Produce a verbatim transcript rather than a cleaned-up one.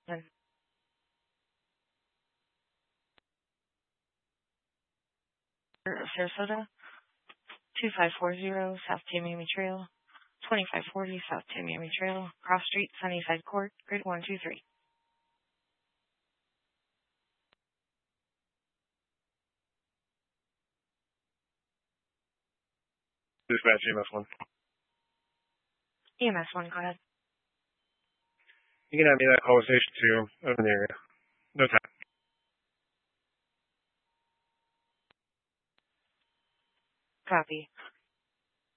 Then Sarasota, two five four zero South Tamiami Trail, twenty-five forty South Tamiami Trail, Cross Street, Sunnyside Court, grid one two three. Dispatch E M S one. E M S one, go ahead. You can have me that call with station two over in the area. No time. Copy.